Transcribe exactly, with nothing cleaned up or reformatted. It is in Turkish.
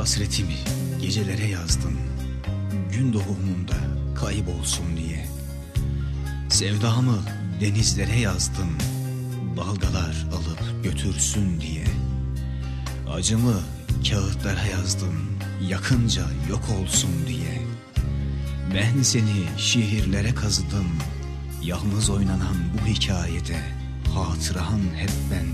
Hasretimi gecelere yazdım, gün doğumunda kaybolsun diye. Sevdamı denizlere yazdım, dalgalar alıp götürsün diye. Acımı kağıtlara yazdım, yakınca yok olsun diye. Ben seni şiirlere kazıdım, yalnız oynanan bu hikayede hatıran hep ben.